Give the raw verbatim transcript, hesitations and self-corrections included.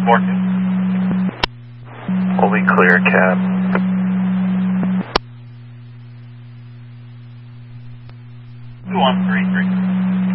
Morgan. Fully clear, cab. two one three three.